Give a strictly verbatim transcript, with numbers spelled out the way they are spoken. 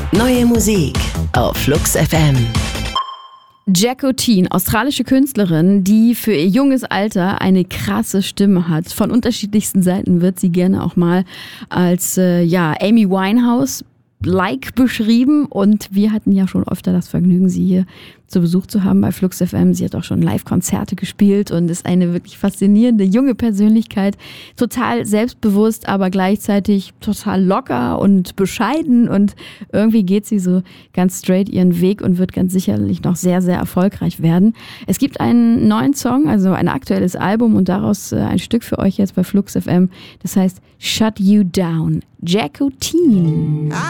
Neue Musik auf Flux F M. Jacqueline, australische Künstlerin, die für ihr junges Alter eine krasse Stimme hat. Von unterschiedlichsten Seiten wird sie gerne auch mal als äh, ja, Amy Winehouse like beschrieben und wir hatten ja schon öfter das Vergnügen, sie hier zu Besuch zu haben bei Flux F M. Sie hat auch schon Live-Konzerte gespielt und ist eine wirklich faszinierende junge Persönlichkeit. Total selbstbewusst, aber gleichzeitig total locker und bescheiden und irgendwie geht sie so ganz straight ihren Weg und wird ganz sicherlich noch sehr, sehr erfolgreich werden. Es gibt einen neuen Song, also ein aktuelles Album und daraus ein Stück für euch jetzt bei Flux F M. Das heißt Shut You Down. Jacqueline.